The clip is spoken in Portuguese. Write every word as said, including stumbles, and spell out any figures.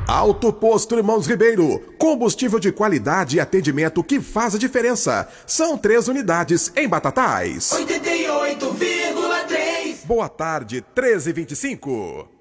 Auto Posto Irmãos Ribeiro, combustível de qualidade e atendimento que faz a diferença. São três unidades em Batatais. oitenta e oito vírgula três. Boa tarde, treze e vinte e cinco.